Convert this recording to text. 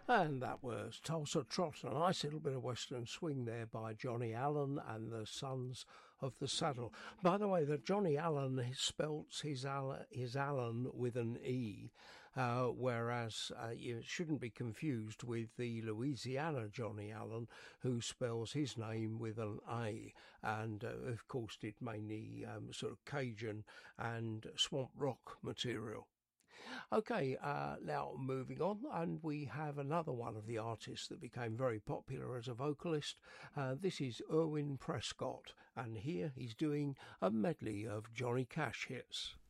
And that was Tulsa Trot, a nice little bit of western swing there by Johnny Allen and the Sons of the Saddle. By the way, that Johnny Allen spelt his Allen with an E, whereas you shouldn't be confused with the Louisiana Johnny Allen, who spells his name with an A. And of course did mainly sort of Cajun and swamp rock material. Okay, now moving on, and we have another one of the artists that became very popular as a vocalist. This is Irwin Prescott, and here he's doing a medley of Johnny Cash hits.